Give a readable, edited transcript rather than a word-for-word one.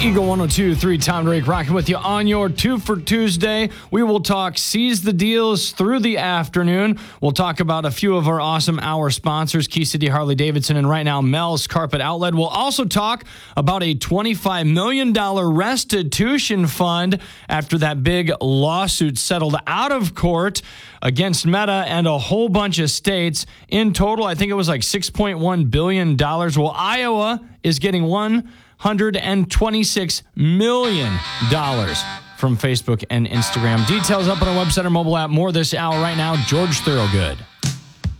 Eagle 102.3, Tom Drake rocking with you on your 2 for Tuesday. We will talk Seize the Deals through the afternoon. We'll talk about a few of our awesome hour sponsors, Key City Harley-Davidson, and right now Mel's Carpet Outlet. We'll also talk about a $25 million restitution fund after that big lawsuit settled out of court against Meta and a whole bunch of states. In total, I think it was like $6.1 billion. Well, Iowa is getting $126 million from Facebook and Instagram. Details up on our website or mobile app. More this hour right now. George Thorogood.